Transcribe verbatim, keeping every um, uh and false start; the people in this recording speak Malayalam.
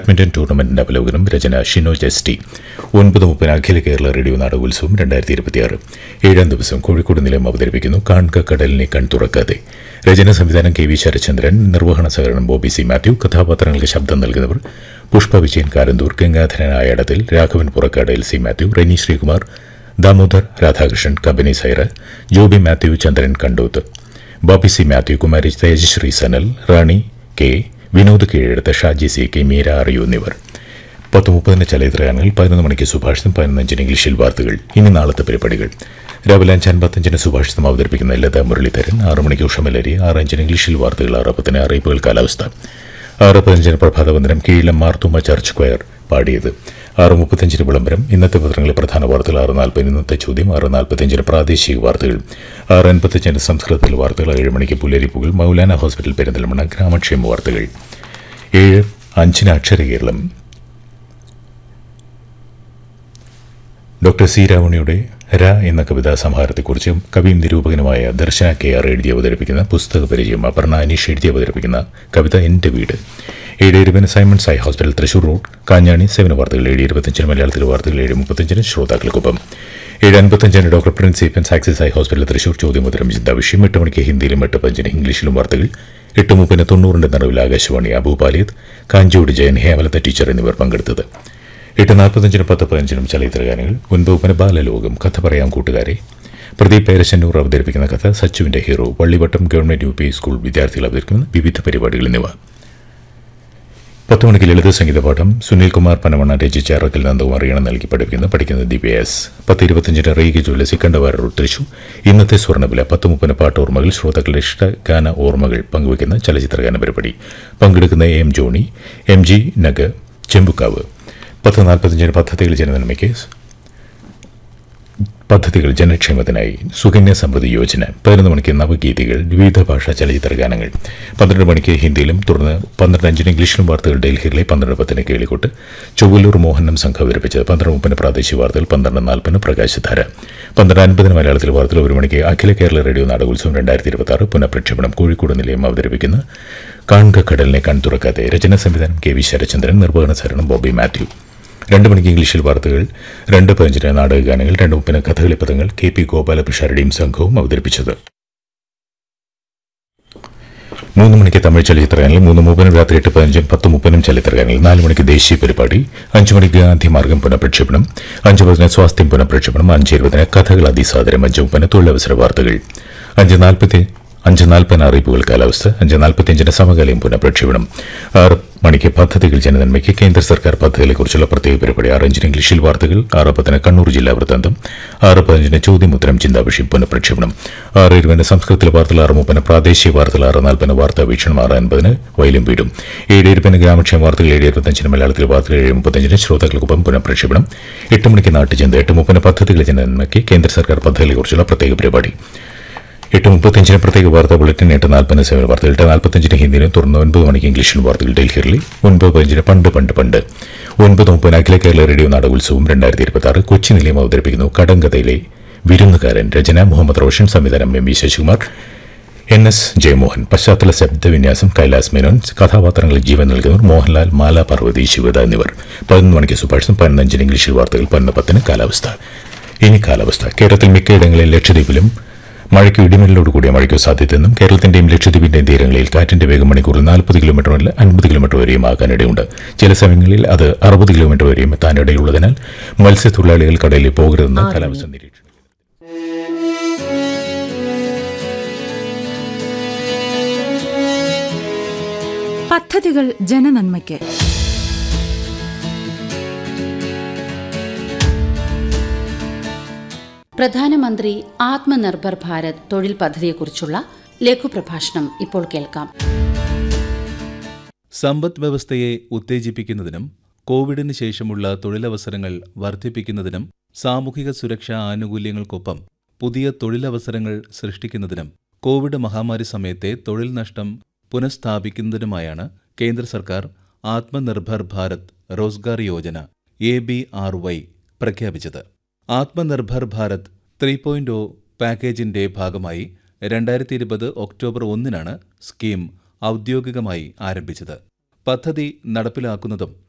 ബാഡ്മിന്റൺ ടൂർണമെന്റിന്റെ അവലോകനം. രചന ഷിനോജ് എസ് ടി. ഒൻപത് മുപ്പതിന് അഖില കേരള റേഡിയോ നാടകോത്സവം രണ്ടായിരത്തി ഇരുപത്തിയാറ് ഏഴാം ദിവസം കോഴിക്കോട് നിലയം അവതരിപ്പിക്കുന്നു കാൺക കടലിനെ കൺ തുറക്കാതെ. രചന സംവിധാനം കെ വി ശരചന്ദ്രൻ. നിർവഹണ സഹകരണം ബോബി സി മാത്യു. കഥാപാത്രങ്ങൾക്ക് ശബ്ദം നൽകുന്നവർ പുഷ്പ വിജയൻ കാരന്തൂർ, ഗംഗാധരൻ ആയടത്തിൽ, രാഘവൻ പുറക്കാട്, എൽ സി മാത്യു, റെനി ശ്രീകുമാർ, ദാമോദർ രാധാകൃഷ്ണൻ, കബനി സൈറ, ജോബി മാത്യു, ചന്ദ്രൻ കണ്ടൂത്ത്, ബോബി സി മാത്യു, കുമാരി തേജശ്രീ സനൽ, റാണി K, Vinod കീഴെടുത്ത, Shaji C K, Meera അറിയൂ എന്നിവർ. പത്ത് മുപ്പതിന് ചലച്ചിത്രഗാനങ്ങൾ. പതിനൊന്ന് മണിക്ക് സുഭാഷിതം. പതിനൊന്നഞ്ചിന് ഇംഗ്ലീഷിൽ വാർത്തകൾ. ഇനി നാളത്തെ പരിപാടികൾ. രാവിലെ അഞ്ച് അൻപത്തഞ്ചിന് സുഭാഷിതം അവതരിപ്പിക്കുന്ന ലത മുരളീധരൻ. ആറ് മണിക്ക് ഉഷമലരി. ആറ് അഞ്ചിന് ഇംഗ്ലീഷിൽ വാർത്തകൾ. ആറ് പത്തിന് അറിയിപ്പുകൾ കാലാവസ്ഥ. ആറ് പതിനഞ്ചിന് പ്രഭാതവന്ദനം. കീഴിലം മാർത്തുമ്മ ചർച്ച് സ്ക്വയർ പാടിയത്. ആറ് മുപ്പത്തഞ്ചിന് വിളംബരം. ഇന്നത്തെ പത്രങ്ങളിലെ പ്രധാന വാർത്തകൾ. ആറ് നാൽപ്പതിന് ഇന്നത്തെ ചോദ്യം. ആറ് നാൽപ്പത്തഞ്ചിന് പ്രാദേശിക വാർത്തകൾ. ആറ് അൻപത്തഞ്ചിന് സംസ്കൃതത്തിൽ വാർത്തകൾ. ഏഴ് മണിക്ക് പുലരിപ്പുകൾ. മൗലാന ഹോസ്പിറ്റൽ പെരിന്തൽമണ്ണ ഗ്രാമക്ഷേമ വാർത്തകൾ. ഏഴ് അഞ്ചിന് അക്ഷരകേരളം. ഡോക്ടർ സി രാവണിയുടെ ര എന്ന കവിതാ സംഹാരത്തെക്കുറിച്ച് കവിയും നിരൂപകനുമായ ദർശന കെ ആർ എഴുതി അവതരിപ്പിക്കുന്ന പുസ്തക പരിചയം. അപർണ അനീഷ് എഴുതി അവതരിപ്പിക്കുന്ന കവിത എൻ്റെ വീട്. ഏഴ് ഇരുപതിന് Symons eye hospital Thrissur road Kanjani സേവന വാർത്തകൾ. ഏഴ് ഇരുപത്തഞ്ചിന് മലയാളത്തിലെ വാർത്തകൾ. ഏഴ് മുപ്പത്തഞ്ചിന് ശ്രോതാക്കൾക്കൊപ്പം. ഏഴ് അൻപത്തഞ്ചിന് doctor Prince Eappen's axis eye hospital Thrissur ചോദ്യോത്തരം ചിന്താവിഷയം. എട്ട് മണിക്ക് ഹിന്ദിയിലും എട്ട് പഞ്ചിന് ഇംഗ്ലീഷിലും വാർത്തകൾ. എട്ട് മുപ്പതിന് തൊണ്ണൂറിന്റെ നിറവിൽ ആകാശവാണി. അബൂപാലിയത്, കാഞ്ചോട് ജയൻ, ഹേമലത ടീച്ചർ എന്നിവർ പങ്കെടുത്തത്. എട്ട് നാൽപ്പത്തഞ്ചിനും പത്ത് പതിനഞ്ചിനും ചലച്ചിത്രഗാനങ്ങൾ. ഒൻപത് മുപ്പതിന് ബാലലോകം. കഥ പറയാം കൂട്ടുകാരെ. പ്രദീപ് പേരശന്നൂർ അവതരിപ്പിക്കുന്ന കഥ. സച്ചുവിന്റെ hero. Vallivattam government U P school വിദ്യാർത്ഥികൾ അവതരിപ്പിക്കുന്ന വിവിധ പരിപാടികൾ എന്നിവ. പത്ത് മണിക്ക് ലളിത സംഗീത പാഠം. സുനിൽകുമാർ പനമണ്ണ രചിച്ച അറക്കൽ നന്ദകുമാർ ഈണം നൽകി പഠിപ്പിക്കുന്ന പഠിക്കുന്ന ദിവ്യ എസ്. പത്ത് ഇരുപത്തഞ്ചിന് റീഗ ജ്വല്ല സിക്കണ്ടവാര റോഡ് തൃശൂർ. ഇന്നത്തെ സ്വർണ്ണവില. പത്ത് മുപ്പതിന് പാട്ടോർമ്മകൾ. ശ്രോതാക്കളുടെ ഇഷ്ടഗാന ഓർമ്മകൾ പങ്കുവയ്ക്കുന്ന ചലച്ചിത്രഗാന പരിപാടി. പങ്കെടുക്കുന്ന M Johnny, M G Nagar, Chembukkavu. പത്ത് നാൽപ്പത്തഞ്ചിന് പദ്ധതികൾ ജനനന്മയ്ക്ക് പദ്ധതികൾ ജനക്ഷേമത്തിനായി സുകന്യ സമൃദ്ധി യോജന. പതിനൊന്ന് മണിക്ക് നവഗീതികൾ. വിവിധ ഭാഷാ ചലച്ചിത്ര ഗാനങ്ങൾ. പന്ത്രണ്ട് മണിക്ക് ഹിന്ദിയിലും തുടർന്ന് പന്ത്രണ്ട് അഞ്ചിന് ഇംഗ്ലീഷിലും വാർത്തകൾ. ഡൽഹിയിലെ പന്ത്രണ്ട് പത്തിന് കേളിക്കോട്ട് ചൊവ്വല്ലൂർ മോഹനം സംഘം അവതരിപ്പിച്ചത്. പന്ത്രണ്ട് മുപ്പതിന് പ്രാദേശിക വാർത്തകൾ. പന്ത്രണ്ട് നാൽപ്പതിന് പ്രകാശധാര. പന്ത്രണ്ട് അൻപതിന് മലയാളത്തിലെ വാർത്തകൾ. ഒരു മണിക്ക് അഖില കേരള റേഡിയോ നാടകോത്സവം രണ്ടായിരത്തി ഇരുപത്തി ആറ് പുനഃപ്രക്ഷേപണം. കോഴിക്കോട് നിലയം അവതരിപ്പിക്കുന്ന കാൺക കടലിനെ കൺ തുറക്കാതെ. രചന സംവിധാനം കെ വി ശരചന്ദ്രൻ. നിർവഹണ സഹകരണം ബോബി മാത്യു. രണ്ട് മണിക്ക് ഇംഗ്ലീഷിൽ വാർത്തകൾ. രണ്ട് പതിനഞ്ചിന് നാടകഗാനങ്ങൾ. രണ്ട് മുപ്പതിന് കഥകളി പദങ്ങൾ. കെ പി ഗോപാലപിഷാരുടെയും സംഘവും അവതരിപ്പിച്ചത്. മൂന്ന് മണിക്ക് തമിഴ് ചലച്ചിത്രഗാനങ്ങൾ. മൂന്ന് മുപ്പതിനും രാത്രി എട്ട് പതിനഞ്ചും പത്ത് മുപ്പതിനും ചലച്ചിത്രഗാനങ്ങൾ. നാല് മണിക്ക് ദേശീയ പരിപാടി. അഞ്ച് മണിക്ക് ഗാന്ധിമാർഗം പുനഃപ്രക്ഷേപണം. അഞ്ച് പതിന് സ്വാസ്ഥ്യം പുനഃപ്രക്ഷേപണം. അഞ്ച് ഇരുപതിന് കഥകൾ അതിസാദരം. അഞ്ച് മുപ്പതിന് തൊഴിലവസര വാർത്തകൾ. അഞ്ച് നാൽപ്പത്തി അഞ്ച് നാൽപ്പതിന് അറിയിപ്പുകൾ കാലാവസ്ഥ. അഞ്ച് നാൽപ്പത്തിയഞ്ചിന് സമകാലയം പുനഃപ്രക്ഷേപണം. ആറ് മണിക്ക് പദ്ധതികൾ ജനനന്മയ്ക്ക് കേന്ദ്ര സർക്കാർ പദ്ധതികളെക്കുറിച്ചുള്ള പ്രത്യേക പരിപാടി. ആറ് അഞ്ചിന് ഇംഗ്ലീഷിൽ വാർത്തകൾ. ആറ് പത്തിന് കണ്ണൂർ ജില്ലാ വൃത്താന്തം. ആറ് പതിനഞ്ചിന് ചോദ്യമുത്തരം ചിന്താവിഷയം പുനഃപ്രക്ഷേപണം. ആറ് ഇരുപതിന് സംസ്കൃതത്തിലെ വാർത്തകൾ. ആറ് മുപ്പതിന് പ്രാദേശിക വാർത്തകൾ. ആറ് നാൽപ്പതിന് വാർത്താ വീക്ഷണം. ആറ് അൻപതിന് വയലും വീടും. ഏഴ് ഇരുപതിന് ഗ്രാമക്ഷേമ വാർത്തകൾ. ഏഴ് ഇരുപത്തഞ്ചിന് മലയാളത്തിലെ വാർത്തകൾ. ഏഴ് മുപ്പത്തഞ്ചിന് ശ്രോതാക്കൾക്കൊപ്പം പുനഃപ്രക്ഷേപണം. എട്ട് മണിക്ക് നാട്ടുചിന്ത. എട്ട് മുപ്പതിന് പദ്ധതികൾ ജനനന്മയ്ക്ക് കേന്ദ്ര സർക്കാർ പദ്ധതികളെക്കുറിച്ചുള്ള പ്രത്യേക പരിപാടി. എട്ട് മുപ്പത്തഞ്ചിന് പ്രത്യേക വാർത്താ ബുള്ളറ്റിൻ. എട്ട് നാൽപ്പതിന് സേവന വാർത്തകൾ. എട്ട് നാൽപ്പത്തഞ്ചിന് ഹിന്ദിയിലും തുടർന്ന് ഒൻപത് മണിക്ക് ഇംഗ്ലീഷിലും വാർത്തകൾ. ഡൽഹിയിലെ ഒൻപത് പതിനഞ്ചിന് പണ്ട് പണ്ട് പണ്ട്. ഒൻപത് മുപ്പതിന് അഖില കേരള റേഡിയോ നാടകോത്സവം രണ്ടായിരത്തി ഇരുപത്തി ആറ് കൊച്ചി നിലയം അവതരിപ്പിക്കുന്നു കടങ്കഥയിലെ വിരുന്നുകാരൻ. രചന മുഹമ്മദ് റോഷൻ. സംവിധാനം M V Sasikumar, N S Jayamohan. പശ്ചാത്തല ശബ്ദവിന്യാസം കൈലാസ് മേനോൻ. കഥാപാത്രങ്ങളിൽ ജീവൻ നൽകുന്നവർ മോഹൻലാൽ, മാല പാർവതി, ശിവദ എന്നിവർ. പതിനൊന്ന് മണിക്ക് സുഭാഷിതം. പതിനഞ്ചിന് ഇംഗ്ലീഷിൽ വാർത്തകൾ. പതിനൊന്ന് പത്തിന് കാലാവസ്ഥ. ഇനി കാലാവസ്ഥ. കേരളത്തിൽ മിക്കയിടങ്ങളിൽ ലക്ഷദ്വീപിലും മഴയ്ക്കോ ഇടിമിന്നലോട് കൂടിയ മഴയ്ക്കോ സാധ്യതയെന്നും കേരളത്തിന്റെയും ലക്ഷദ്വീപിന്റെയും തീരങ്ങളിൽ കാറ്റിന്റെ വേഗം മണിക്കൂറിൽ നാൽപ്പത് കിലോമീറ്റർ മുതൽ അൻപത് കിലോമീറ്റർ വരെയും ആകാനിടയുണ്ട്. ചില സമയങ്ങളിൽ അത് അറുപത് കിലോമീറ്റർ വരെയും എത്താനിടയുള്ളതിനാൽ മത്സ്യത്തൊഴിലാളികൾ കടലിൽ പോകരുതെന്ന് കാലാവസ്ഥ നിരീക്ഷണം. പദ്ധതികൾ ജനനന്മയ്ക്ക്. പ്രധാനമന്ത്രി ആത്മനിർഭർ ഭാരത് തൊഴിൽ പദ്ധതിയെക്കുറിച്ചുള്ള ലഘുപ്രഭാഷണം ഇപ്പോൾ കേൾക്കാം. സമ്പദ് വ്യവസ്ഥയെ ഉത്തേജിപ്പിക്കുന്നതിനും കോവിഡിന് ശേഷമുള്ള തൊഴിലവസരങ്ങൾ വർദ്ധിപ്പിക്കുന്നതിനും സാമൂഹിക സുരക്ഷാ ആനുകൂല്യങ്ങൾക്കൊപ്പം പുതിയ തൊഴിലവസരങ്ങൾ സൃഷ്ടിക്കുന്നതിനും കോവിഡ് മഹാമാരി സമയത്തെ തൊഴിൽ നഷ്ടം പുനഃസ്ഥാപിക്കുന്നതിനുമായാണ് കേന്ദ്ര സർക്കാർ Atmanirbhar Bharat Rozgar Yojana A B R Y പ്രഖ്യാപിച്ചത്. Atmanirbhar Bharat three point O പാക്കേജിന്റെ ഭാഗമായി രണ്ടായിരത്തി ഇരുപത് ഒക്ടോബർ ഒന്നിനാണ് സ്കീം ഔദ്യോഗികമായി ആരംഭിച്ചത്. പദ്ധതി നടപ്പിലാക്കുന്നതും